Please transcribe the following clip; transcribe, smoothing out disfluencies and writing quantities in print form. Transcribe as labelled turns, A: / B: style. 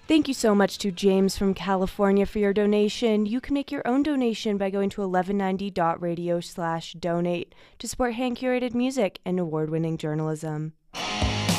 A: Thank you so much to James from California for your donation. You can make your own donation by going to 1190.radio/donate to support hand-curated music and award-winning journalism.